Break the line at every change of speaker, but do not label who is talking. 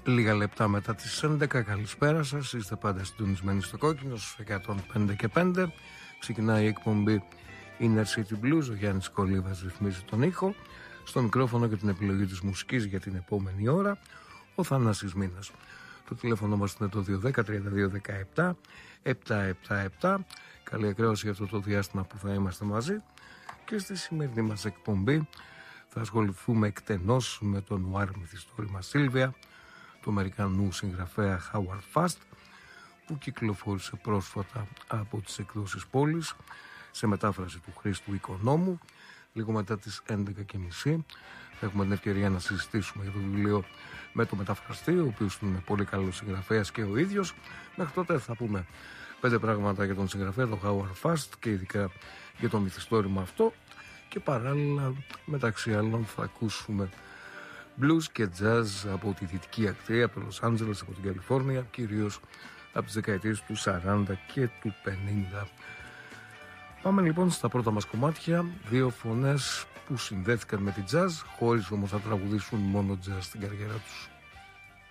Λίγα λεπτά μετά τις 11, καλησπέρα σας. Είστε πάντα συντονισμένοι στο κόκκινο, στους 105 και 5. Ξεκινάει η εκπομπή Inner City Blues. Ο Γιάννης Κολίβας ρυθμίζει τον ήχο. Στο μικρόφωνο και την επιλογή της μουσικής για την επόμενη ώρα, ο Θανάσης Μήνας. Το τηλέφωνο μας είναι το 210-3217-777. Καλή ακρόαση για αυτό το διάστημα που θα είμαστε μαζί. Και στη σημερινή μας εκπομπή θα ασχοληθούμε εκτενώς με το νουάρ μυθιστόρημα Σίλβια του Αμερικανού συγγραφέα Howard Fast, που κυκλοφόρησε πρόσφατα από τις εκδόσεις Πόλης σε μετάφραση του Χρήστου Οικονόμου. Λίγο μετά τις 11.30 θα έχουμε την ευκαιρία να συζητήσουμε για το βιβλίο με το μεταφραστή, ο οποίος είναι πολύ καλός συγγραφέας και ο ίδιος. Μέχρι τότε θα πούμε 5 πράγματα για τον συγγραφέα, τον Howard Fast, και ειδικά για το μυθιστόρημα αυτό. Και παράλληλα, μεταξύ άλλων, θα ακούσουμε blues και jazz από τη δυτική ακτή, από το Λος Άντζελες, από την Καλιφόρνια, κυρίως από τις δεκαετίες του 40 και του 50. Πάμε λοιπόν στα πρώτα μας κομμάτια, δύο φωνές που συνδέθηκαν με τη jazz, χωρίς όμως να τραγουδήσουν μόνο jazz στην καριέρα τους.